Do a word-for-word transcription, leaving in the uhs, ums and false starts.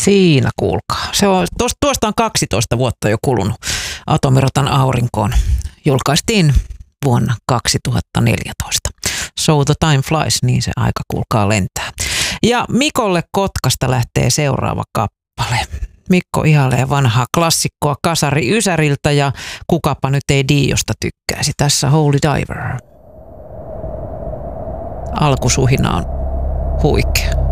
Siinä kuulkaa. Se on, tuosta on kaksitoista vuotta jo kulunut. Atomiratan aurinkoon julkaistiin vuonna kaksituhattaneljätoista. So the time flies, niin se aika kuulkaa lentää. Ja Mikolle Kotkasta lähtee seuraava kappale. Mikko ihailee vanhaa klassikkoa Kasari Ysäriltä ja kukapa nyt ei Diosta tykkäisi. Tässä Holy Diver. Alkusuhina on huikea.